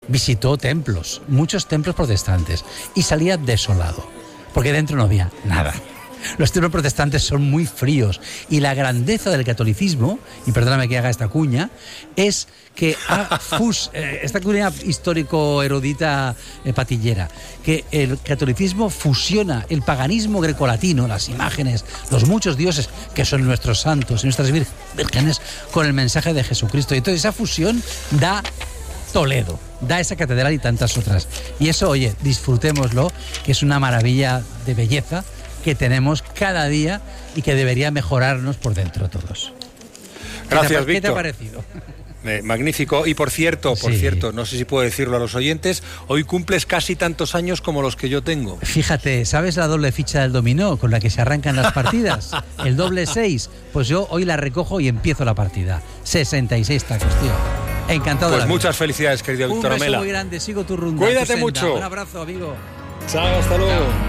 visitó templos, muchos templos protestantes, y salía desolado, porque dentro no había nada. Los templos protestantes son muy fríos, y la grandeza del catolicismo, y perdóname que haga esta cuña, es que esta cuña histórico-erudita patillera, que el catolicismo fusiona el paganismo grecolatino, las imágenes, los muchos dioses que son nuestros santos y nuestras vírgenes, con el mensaje de Jesucristo. Y entonces esa fusión da Toledo, da esa catedral y tantas otras. Y eso, oye, disfrutémoslo, que es una maravilla de belleza que tenemos cada día y que debería mejorarnos por dentro todos. Gracias, Víctor. ¿Qué te ha parecido? Magnífico. Y por cierto, no sé si puedo decirlo a los oyentes, hoy cumples casi tantos años como los que yo tengo. Fíjate, ¿sabes la doble ficha del dominó con la que se arrancan las partidas? El doble 6. Pues yo hoy la recojo y empiezo la partida. 66 tacos, tío. Encantado. Pues muchas felicidades, querido Víctor Amela. Un beso muy grande, sigo tu rumbo. Cuídate mucho. Un abrazo, amigo. Chao, hasta luego. Chao.